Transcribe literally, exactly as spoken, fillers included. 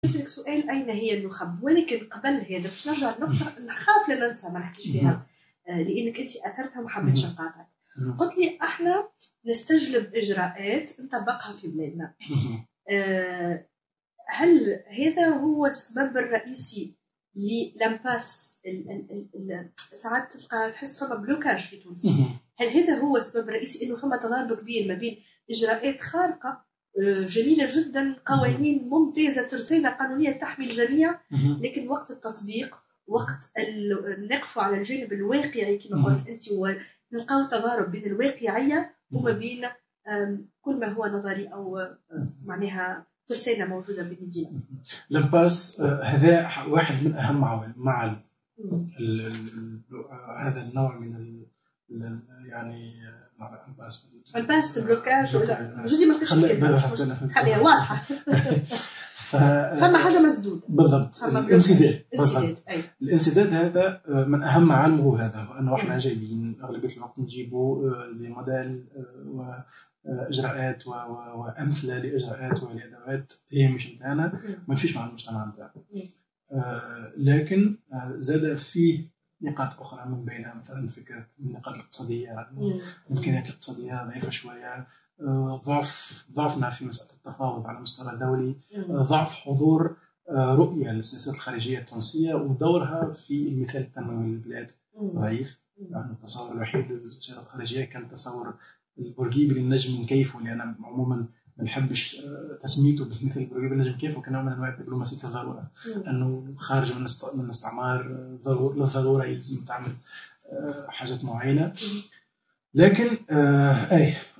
نسألك سؤال، أين هي النخب؟ ولكن قبل هذا باش نرجع لنقطة نخاف لا ننسى ما نحكيش فيها لأنك أنت أثرتها وما حبيتش نقاطعك. قلت لي احنا نستجلب إجراءات نطبقها في بلادنا. أه هل هذا هو السبب الرئيسي للامباس؟ ساعات تلقى تحس فما بلوكاج في تونس. هل هذا هو السبب الرئيسي انه فما تضارب كبير ما بين اجراءات خارقه جميله جدا، قوانين ممتازه، ترسانه قانونيه تحمي الجميع، لكن وقت التطبيق وقت نقف على الجانب الواقعي كما قلت انت ونلقاو تضارب بين الواقعيه وما بين كل ما هو نظري او معناها ترسانه موجوده بين الامباس هذا واحد من اهم عوامل مع هذا النوع من ال يعني الامباس الامباس البلوكاج ولا جوزي ما نقدرش خليها واضحه. فما حاجه مسدوده بالضبط. الانسداد الانسداد هذا من اهم معالمه هذا، وانه احنا جايبين اغلبيه الوقت نجيبوا لموديل واجراءات وامثله لاجراءات ولادوات هي مش نتاعنا ما نمشيش مع المجتمع نتاعنا. لكن زاد فيه نقاط اخرى من بينها مثلا فكره النقاط الاقتصاديه، الامكانيات الاقتصاديه ضعيفه شويه، ضعف ضعفنا في مساله التفاوض على مستوى دولي، ضعف حضور رؤيه للسياسات الخارجيه التونسيه ودورها في المثال التنموي للبلاد ضعيف. يعني التصور الوحيد للسياسات الخارجيه كان تصور البورقيبي للنجم كيفه، اللي انا عموما ما نحبش تسميته بمثل البورقيبي للنجم كيفه، كنوع من انواع دبلوماسيه الضروره، انه خارج من من الاستعمار للضروره يلزم تعمل حاجات معينه. لكن آه اي